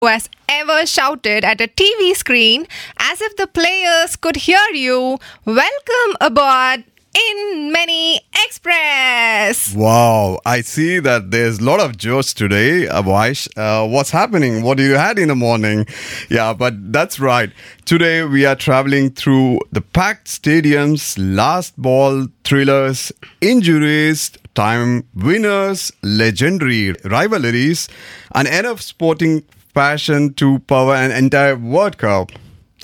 has ever shouted at a TV screen as if the players could hear you. Welcome aboard in Many Express. Wow, I see that there's a lot of jokes today, Avaish. What's happening? What you had in the morning? Yeah, but that's right. Today we are traveling through the packed stadiums, last ball thrillers, injuries, time winners, legendary rivalries, and enough sporting passion to power an entire World Cup.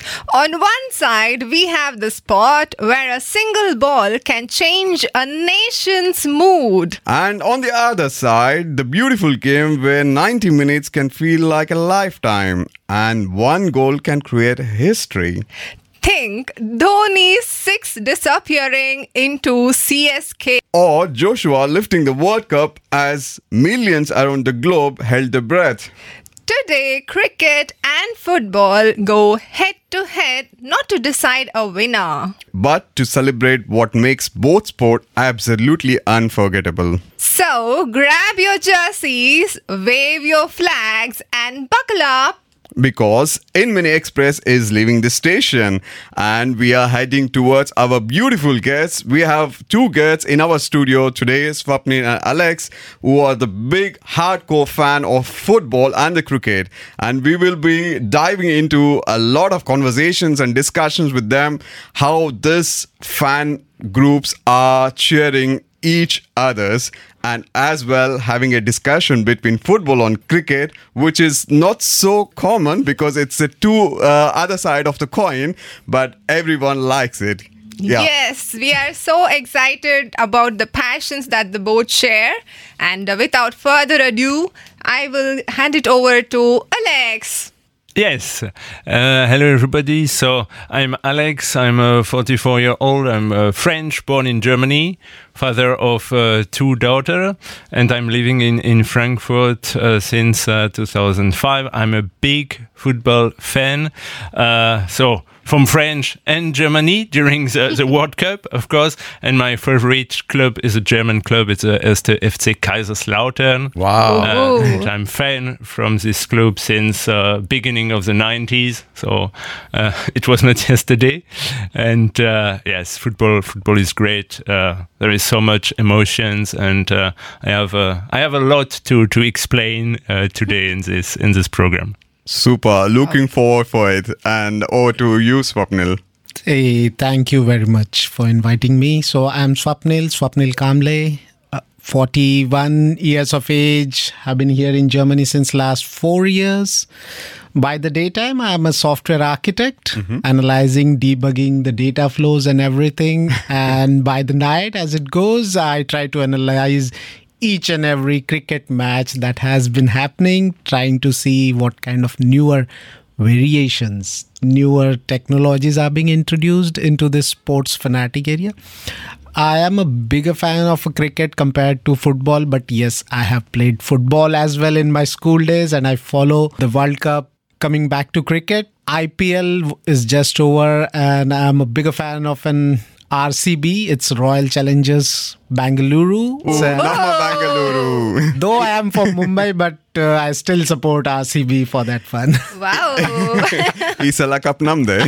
On one side, we have the sport where a single ball can change a nation's mood. And on the other side, the beautiful game where 90 minutes can feel like a lifetime and one goal can create history. Think Dhoni's six disappearing into CSK. Or Joshua lifting the World Cup as millions around the globe held their breath. Today, cricket and football go head to head not to decide a winner, but to celebrate what makes both sport absolutely unforgettable. So, grab your jerseys, wave your flags, and buckle up. Because In Many Express is leaving the station and we are heading towards our beautiful guests. We have two guests in our studio today, Swapnil and Alex, who are the big hardcore fan of football and the cricket. And we will be diving into a lot of conversations and discussions with them, how this fan groups are cheering each others, and as well having a discussion between football and cricket, which is not so common because it's the two other side of the coin, but everyone likes it. Yeah. Yes, we are so excited about the passions that the both share. And without further ado, I will hand it over to Alex. Yes. Hello, everybody. So I'm Alex. I'm 44-year-old. I'm French, born in Germany, father of two daughters, and I'm living in Frankfurt since 2005. I'm a big football fan. So from French and Germany during the World Cup, of course. And my favorite club is a German club. It's the FC Kaiserslautern. Wow. And I'm fan from this club since beginning of the 90s. So it was not yesterday. And yes, football is great. There is so much emotions, and I have a lot to explain today in this program. Super. Looking forward for it. And over to you, Swapnil. Hey, thank you very much for inviting me. So I'm Swapnil Kamble, 41 years of age. I've been here in Germany since last 4 years. By the daytime, I'm a software architect, analyzing, debugging the data flows and everything. And by the night, as it goes, I try to analyze each and every cricket match that has been happening, trying to see what kind of newer variations, newer technologies are being introduced into this sports fanatic area. I am a bigger fan of cricket compared to football, but yes, I have played football as well in my school days, and I follow the World Cup. Coming back to cricket, IPL is just over, and I'm a bigger fan of an RCB. It's Royal Challengers Bangalore. Bangalore. Though I am from Mumbai, but I still support RCB for that fun. Wow. Isala Cup namde.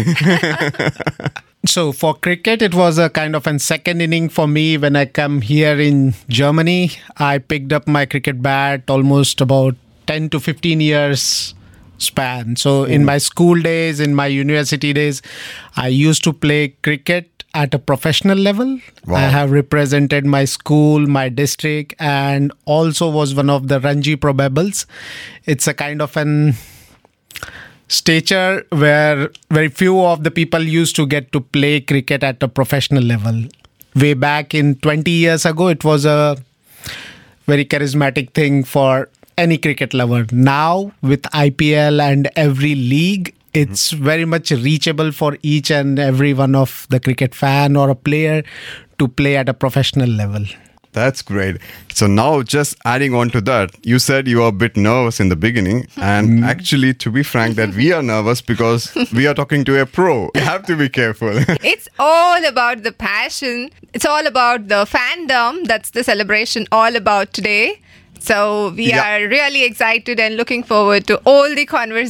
So for cricket, it was a kind of a second inning for me when I come here in Germany. I picked up my cricket bat almost about 10 to 15 years span. So in my school days, in my university days, I used to play cricket at a professional level. Wow. I have represented my school, my district, and also was one of the Ranji probables. It's a kind of an stature where very few of the people used to get to play cricket at a professional level. Way back in 20 years ago, it was a very charismatic thing for any cricket lover. Now, with IPL and every league, it's very much reachable for each and every one of the cricket fan or a player to play at a professional level. That's great. So now just adding on to that, you said you were a bit nervous in the beginning. And actually, to be frank, that we are nervous because we are talking to a pro. You have to be careful. It's all about the passion. It's all about the fandom. That's the celebration all about today. So we Yeah. are really excited and looking forward to all the conversations